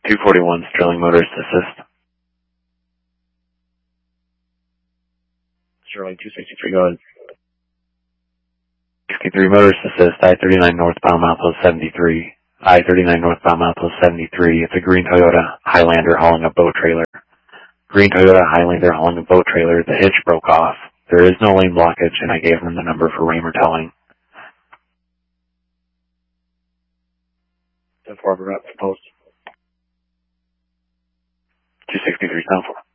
241 Sterling Motors Assist. Sterling 263, go ahead. 63 Motors Assist, I-39 northbound Mount Post 73. I-39 northbound Mount Post 73. It's a green Toyota Highlander hauling a boat trailer. Green Toyota Highlander hauling a boat trailer. The hitch broke off. There is no lane blockage, and I gave them the number for Raymer Towing. 10-4, we're up to post. 263, sound 4.